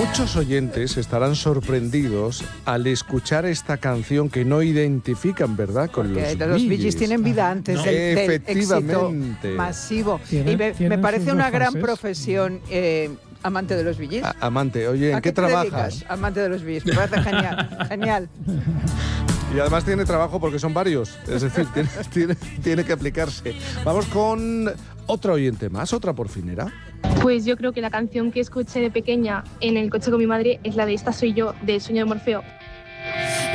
Muchos oyentes estarán sorprendidos al escuchar esta canción que no identifican, ¿verdad?, con Porque los los Bee Bee Gees Gees. tienen vida antes del éxito Efectivamente. masivo. Tienen- Y me tienen parece sus una dos gran fases. profesión, amante de los Bee Gees. Amante, oye, ¿A ¿en qué te trabajas? dedicas? Amante de los Bee Gees. Me parece genial, genial. Y además tiene trabajo porque son varios, es decir, tiene que aplicarse. Vamos con otro oyente más, otra porfinera. Pues yo creo que la canción que escuché de pequeña en el coche con mi madre es la de Esta soy yo, de Sueño de Morfeo,